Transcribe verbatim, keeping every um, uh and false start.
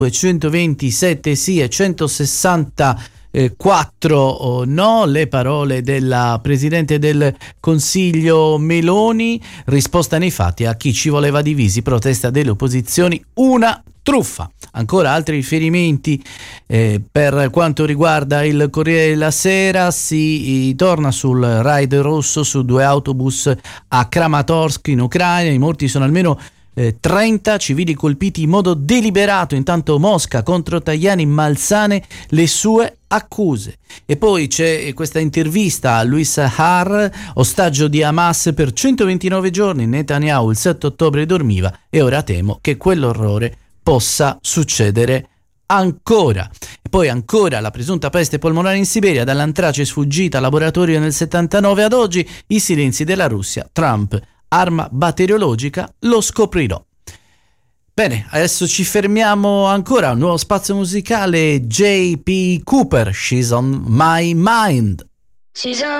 centoventisette sì e centosessantaquattro no, le parole della Presidente del Consiglio Meloni, risposta nei fatti a chi ci voleva divisi, protesta delle opposizioni, una truffa. Ancora altri riferimenti eh, per quanto riguarda il Corriere della Sera, si torna sul raid rosso su due autobus a Kramatorsk in Ucraina, i morti sono almeno Eh, trenta, civili colpiti in modo deliberato. Intanto Mosca contro Tajani, malsane le sue accuse. E poi c'è questa intervista a Luis Har, ostaggio di Hamas per centoventinove giorni. Netanyahu il sette ottobre dormiva e ora temo che quell'orrore possa succedere ancora. E poi ancora la presunta peste polmonare in Siberia, dall'antrace sfuggita al laboratorio nel settantanove ad oggi, i silenzi della Russia, Trump, arma batteriologica, lo scoprirò. Bene, adesso ci fermiamo ancora, un nuovo spazio musicale, J P Cooper, She's on My Mind. She's on